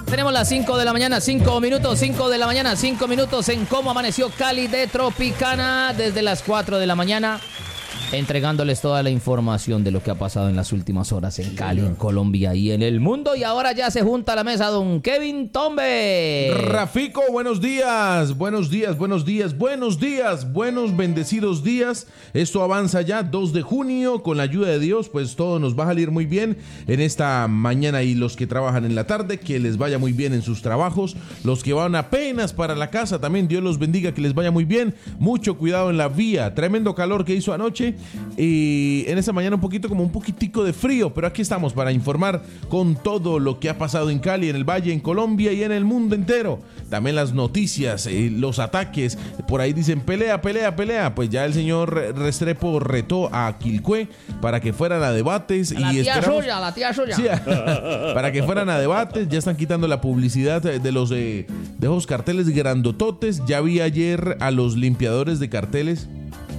Tenemos las 5 de la mañana, 5 minutos, 5 de la mañana, 5 minutos en Cómo Amaneció Cali de Tropicana, desde las 4 de la mañana, entregándoles toda la información de lo que ha pasado en las últimas horas en Cali, en Colombia y en el mundo. Y ahora ya se junta a la mesa don Kevin Tombe. Rafico, buenos días, buenos días, buenos días, buenos días, buenos bendecidos días. Esto avanza ya, 2 de junio, con la ayuda de Dios, pues todo nos va a salir muy bien en esta mañana. Y los que trabajan en la tarde, que les vaya muy bien en sus trabajos. Los que van apenas para la casa, también Dios los bendiga, que les vaya muy bien. Mucho cuidado en la vía, tremendo calor que hizo anoche. Y en esta mañana un poquitico de frío, pero aquí estamos para informar con todo lo que ha pasado en Cali, en el Valle, en Colombia y en el mundo entero. También las noticias, los ataques, por ahí dicen pelea, pues ya el señor Restrepo retó a Quilcué para que fueran a debates. La tía suya. Sí, para que fueran a debates. Ya están quitando la publicidad de esos carteles grandototes. Ya vi ayer a los limpiadores de carteles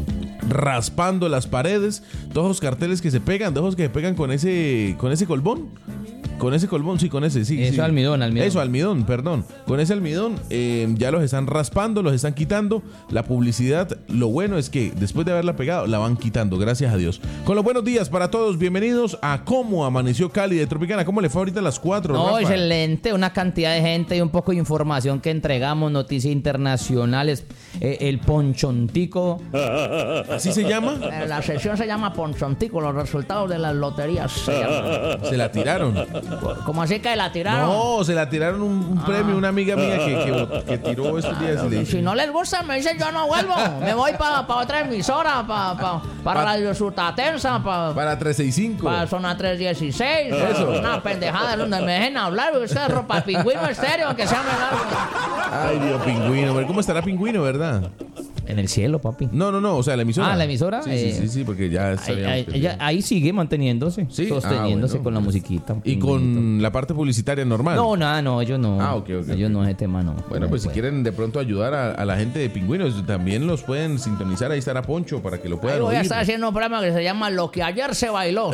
raspando las paredes, todos los carteles que se pegan, todos los que se pegan con ese colbón. Con ese colbón, sí, con ese, sí. Eso, sí. Almidón. Eso, almidón, perdón. Con ese almidón ya los están raspando, los están quitando. La publicidad, lo bueno es que después de haberla pegado, la van quitando, gracias a Dios. Con los buenos días para todos, bienvenidos a Cómo Amaneció Cali de Tropicana. ¿Cómo le fue ahorita a las 4? No, Rafa? Excelente, una cantidad de gente y un poco de información que entregamos, noticias internacionales, el Ponchontico. ¿Así se llama? La sesión se llama Ponchontico, los resultados de las loterías se llaman. Se la tiraron. ¿Cómo así que la tiraron? No, se la tiraron un premio, una amiga mía que tiró estos días. Si no les gusta, me dicen yo no vuelvo. Me voy para otra emisora, para Radio Sutatensa, para 365. Para Zona 316. Eso. Una pendejada donde me dejen hablar. Ustedes ropa Pingüino estéreo, aunque sea largo. Ay, Dios, Pingüino. ¿Cómo estará Pingüino, verdad? En el cielo, papi. No, o sea, la emisora. Ah, ¿la emisora? Sí, porque ya ahí sigue manteniéndose, ¿sí? Sosteniéndose Bueno. Con la musiquita. ¿Y con la parte publicitaria normal? No, ellos no. Ah, ok. Ellos no, ese tema no. Bueno, pues si quieren de pronto ayudar a la gente de Pingüinos, también los pueden sintonizar. Ahí estará Poncho para que lo puedan voy oír. a estar haciendo un programa que se llama Lo que ayer se bailó.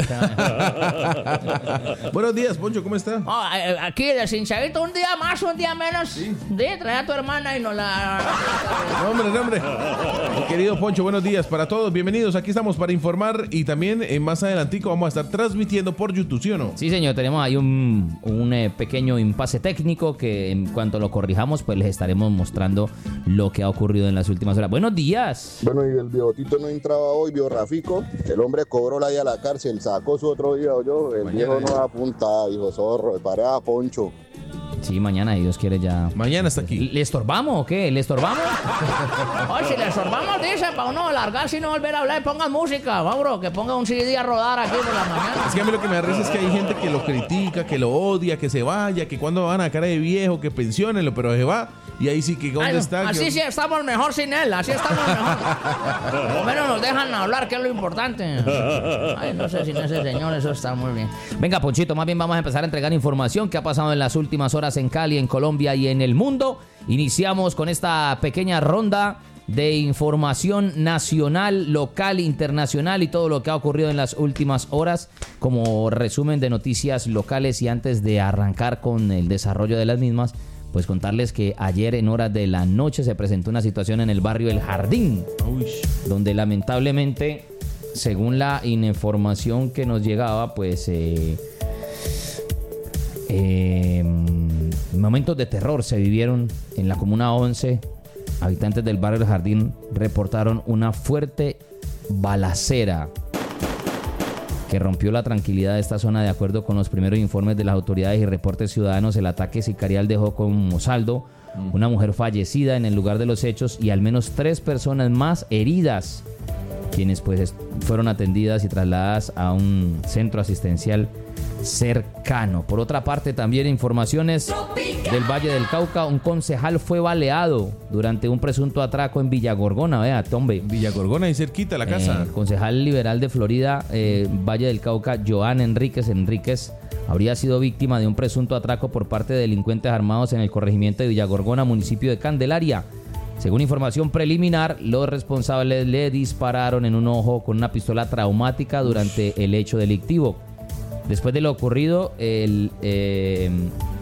Buenos días, Poncho, ¿cómo está? Aquí de Cinchavito, un día más, un día menos. Sí. Trae a tu hermana y no la... Hombre. Mi querido Poncho, buenos días para todos, bienvenidos. Aquí estamos para informar y también más adelantico vamos a estar transmitiendo por YouTube, ¿sí o no? Sí, señor, tenemos ahí un pequeño impasse técnico que en cuanto lo corrijamos, pues les estaremos mostrando lo que ha ocurrido en las últimas horas. Buenos días. Bueno, y el biotito no entraba hoy, Rafico. El hombre cobró la ida a la cárcel, sacó su otro día, yo. El viejo no apunta, hijo zorro, paré a Poncho. Sí, mañana, Dios quiere ya. Mañana está aquí. ¿Le estorbamos o qué? ¿Le estorbamos? Oye, si le estorbamos, dice, para uno largarse y no volver a hablar, pongan música, Mauro, que ponga un CD a rodar aquí por la mañana. Es que a mí lo que me da risa es que hay gente que lo critica, que lo odia, que se vaya, que cuando van a cara de viejo, que pensionenlo, pero se va. Y ahí sí que ¿dónde está? Así sí estamos mejor sin él, así estamos mejor. Por lo menos nos dejan hablar, que es lo importante. Ay, no sé, sin ese señor eso está muy bien. Venga, Ponchito, más bien vamos a empezar a entregar información que ha pasado en las últimas horas en Cali, en Colombia y en el mundo. Iniciamos con esta pequeña ronda de información nacional, local, internacional y todo lo que ha ocurrido en las últimas horas como resumen de noticias locales. Y antes de arrancar con el desarrollo de las mismas, pues contarles que ayer en horas de la noche se presentó una situación en el barrio El Jardín, donde lamentablemente, según la información que nos llegaba, pues momentos de terror se vivieron en la comuna 11. Habitantes del barrio El Jardín reportaron una fuerte balacera que rompió la tranquilidad de esta zona. De acuerdo con los primeros informes de las autoridades y reportes ciudadanos, el ataque sicarial dejó como saldo una mujer fallecida en el lugar de los hechos y al menos 3 personas más heridas, quienes pues fueron atendidas y trasladadas a un centro asistencial cercano. Por otra parte, también informaciones del Valle del Cauca. Un concejal fue baleado durante un presunto atraco en Villagorgona. Vea, Tombe. Villagorgona, ahí cerquita la casa. El concejal liberal de Florida, Valle del Cauca, Joan Enríquez, habría sido víctima de un presunto atraco por parte de delincuentes armados en el corregimiento de Villagorgona, municipio de Candelaria. Según información preliminar, los responsables le dispararon en un ojo con una pistola traumática durante el hecho delictivo. Después de lo ocurrido, el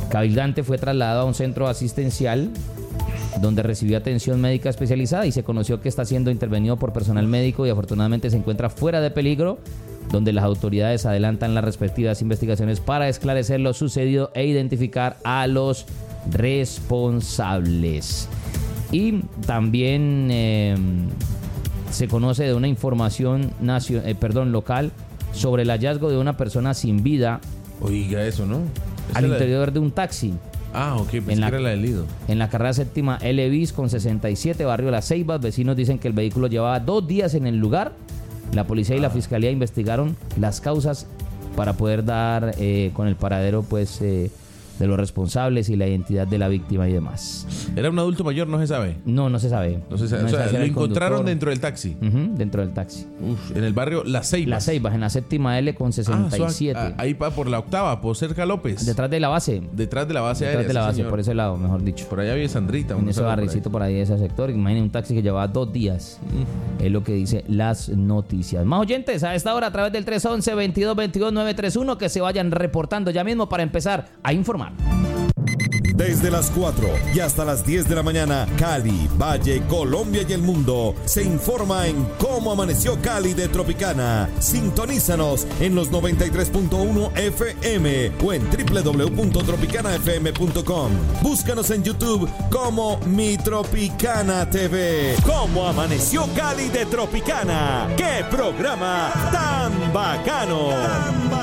Cabildante fue trasladado a un centro asistencial donde recibió atención médica especializada y se conoció que está siendo intervenido por personal médico y afortunadamente se encuentra fuera de peligro, donde las autoridades adelantan las respectivas investigaciones para esclarecer lo sucedido e identificar a los responsables. Y también se conoce de una información local sobre el hallazgo de una persona sin vida. Oiga eso, ¿no? Al interior de un taxi. Ah, ok, pensé que era la del Lido. En la carrera séptima L-Bis con 67, barrio Las Ceibas. Vecinos dicen que el vehículo llevaba 2 días en el lugar. La policía y la fiscalía investigaron las causas para poder dar con el paradero pues de los responsables y la identidad de la víctima y demás. ¿Era un adulto mayor? No se sabe. No se sabe. No se sabe. O sea, lo encontraron dentro del taxi. Dentro del taxi. En el barrio Las Ceibas. Las Ceibas, en la séptima L con 67. Ahí por la octava, por cerca López. Detrás de la base. Detrás de la base aérea. Detrás de la base, señor. Por ese lado, mejor dicho. Por allá había Sandrita. En ese barricito por ahí, ese sector. Imaginen un taxi que llevaba 2 días. Es lo que dice las noticias. Más oyentes a esta hora a través del 311-2222-931 que se vayan reportando ya mismo para empezar a informar. Desde las 4 y hasta las 10 de la mañana, Cali, Valle, Colombia y el mundo se informa en Cómo Amaneció Cali de Tropicana. Sintonízanos en los 93.1 FM o en www.tropicanafm.com. Búscanos en YouTube como Mi Tropicana TV. Cómo Amaneció Cali de Tropicana. ¡Qué programa tan bacano!